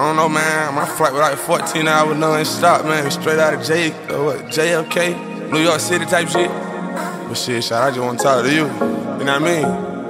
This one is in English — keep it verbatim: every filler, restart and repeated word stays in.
don't know, man. My flight was like fourteen hours non-stop, man. Straight out of J, uh, what, J F K, New York City type shit. But shit, shot, I just want to talk to you. You know what I mean?